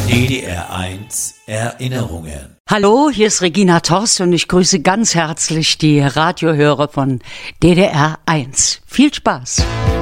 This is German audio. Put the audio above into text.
DDR1 Erinnerungen. Hallo, hier ist Regina Torst und ich grüße ganz herzlich die Radiohörer von DDR1. Viel Spaß!